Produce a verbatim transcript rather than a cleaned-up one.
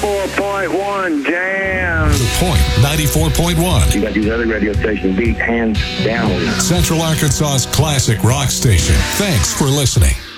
ninety-four point one Jam. The Point ninety-four point one. You got these other radio stations beat hands down. Central Arkansas's classic rock station. Thanks for listening.